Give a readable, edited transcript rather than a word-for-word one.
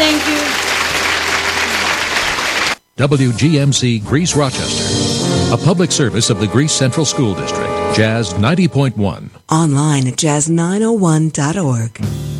Thank you. WGMC Greece Rochester, a public service of the Greece Central School District, Jazz 90.1. Online at jazz901.org.